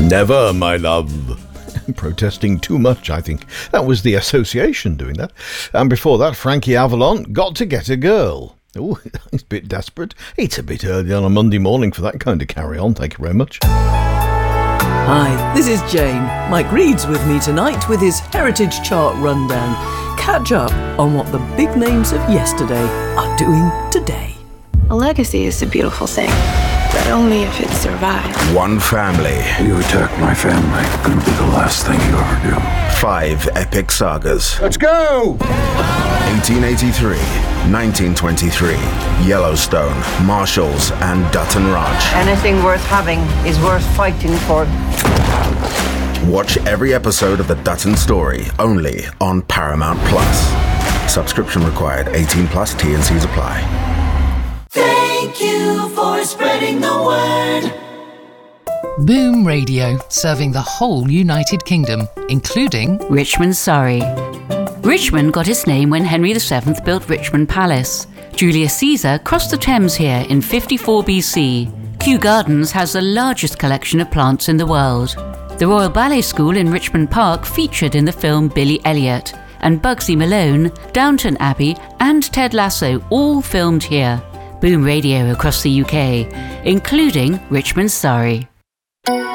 Never, my love. Protesting too much, I think. That was the Association doing that. And before that, Frankie Avalon, Got to Get a Girl. Oh, he's a bit desperate. It's a bit early on a Monday morning for that kind of carry-on. Thank you very much. Hi, this is Jane. Mike Reed's with me tonight with his Heritage Chart rundown. Catch up on what the big names of yesterday are doing today. A legacy is a beautiful thing, but only if it survives. One family. You attack my family, gonna be the last thing you ever do. 5 epic sagas. Let's go! 1883, 1923, Yellowstone, Marshalls, and Dutton Ranch. Anything worth having is worth fighting for. Watch every episode of The Dutton Story, only on Paramount Plus. Subscription required, 18 plus, T&Cs apply. Thank you for spreading the word. Boom Radio, serving the whole United Kingdom, including Richmond, Surrey. Richmond got its name when Henry VII built Richmond Palace. Julius Caesar crossed the Thames here in 54 BC. Kew Gardens has the largest collection of plants in the world. The Royal Ballet School in Richmond Park featured in the film Billy Elliot, and Bugsy Malone, Downton Abbey and Ted Lasso all filmed here. Boom Radio across the UK, including Richmond, Surrey.